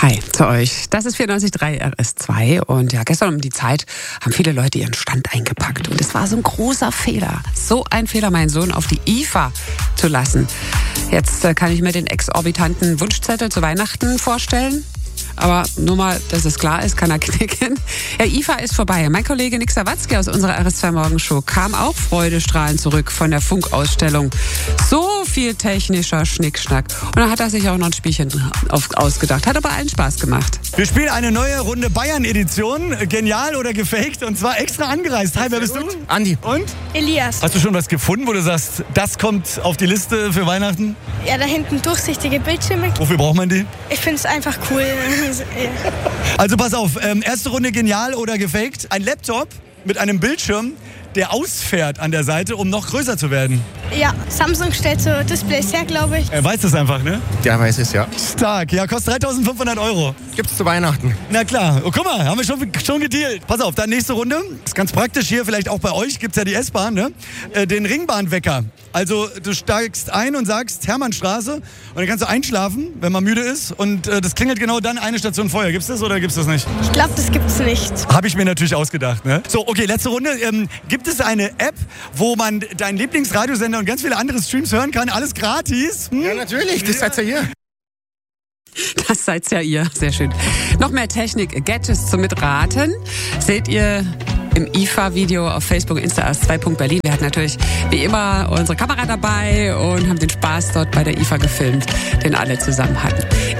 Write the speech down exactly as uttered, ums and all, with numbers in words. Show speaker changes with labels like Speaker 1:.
Speaker 1: Hi zu euch. Das ist vierundneunzig Komma drei R S zwei und ja, gestern um die Zeit haben viele Leute ihren Stand eingepackt und es war so ein großer Fehler. So ein Fehler, meinen Sohn auf die I F A zu lassen. Jetzt äh, kann ich mir den exorbitanten Wunschzettel zu Weihnachten vorstellen. Aber nur mal, dass es klar ist, kann er knicken. Ja, I F A ist vorbei. Mein Kollege Nick Sawatzki aus unserer R S zwei Morgenshow kam auch freudestrahlend zurück von der Funkausstellung. So viel technischer Schnickschnack. Und dann hat er sich auch noch ein Spielchen auf, ausgedacht. Hat aber allen Spaß gemacht.
Speaker 2: Wir spielen eine neue Runde Bayern-Edition. Genial oder gefaked? Und zwar extra angereist. Hi, wer bist du?
Speaker 3: Andi.
Speaker 2: Und?
Speaker 4: Elias.
Speaker 2: Hast du schon was gefunden, wo du sagst, das kommt auf die Liste für Weihnachten?
Speaker 4: Ja, da hinten durchsichtige Bildschirme.
Speaker 2: Wofür braucht man die?
Speaker 4: Ich finde es einfach cool.
Speaker 2: Also pass auf, ähm, erste Runde genial oder gefaked. Ein Laptop mit einem Bildschirm, der ausfährt an der Seite, um noch größer zu werden.
Speaker 4: Ja, Samsung stellt so Displays her, glaube ich.
Speaker 2: Er weiß das einfach, ne?
Speaker 3: Der weiß es, ja.
Speaker 2: Stark, ja, kostet dreitausendfünfhundert Euro.
Speaker 3: Gibt's zu Weihnachten.
Speaker 2: Na klar, oh, guck mal, haben wir schon, schon gedealt. Pass auf, dann nächste Runde. Ist ganz praktisch hier, vielleicht auch bei euch, gibt's ja die S-Bahn, ne? Äh, den Ringbahnwecker. Also du steigst ein und sagst Hermannstraße und dann kannst du einschlafen, wenn man müde ist. Und äh, das klingelt genau dann eine Station vorher. Gibt's das oder gibt's das nicht?
Speaker 4: Ich glaube, das gibt's nicht.
Speaker 2: Habe ich mir natürlich ausgedacht, ne? So, okay, letzte Runde. Ähm, gibt es eine App, wo man deinen Lieblingsradiosender und ganz viele andere Streams hören kann? Alles gratis? Hm?
Speaker 3: Ja, natürlich. Das seid ihr hier.
Speaker 1: Das seid ja ihr. Sehr schön. Noch mehr Technik, Gadgets zum Mitraten seht ihr im I F A-Video auf Facebook, Insta R S zwei Punkt Berlin. Wir hatten natürlich wie immer unsere Kamera dabei und haben den Spaß dort bei der I F A gefilmt, den alle zusammen hatten.